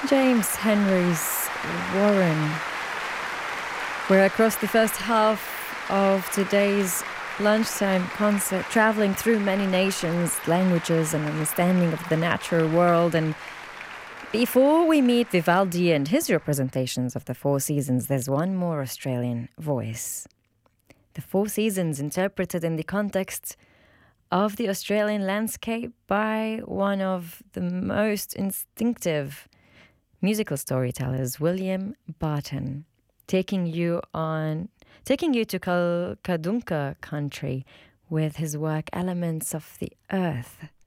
James Henry's Warren. We're across the first half of today's lunchtime concert, traveling through many nations, languages, and understanding of the natural world. And before we meet Vivaldi and his representations of the Four Seasons, there's one more Australian voice. The Four Seasons interpreted in the context of the Australian landscape by one of the most instinctive musical storytellers, William Barton, taking you to Kadunka country with his work Elements of the Earth.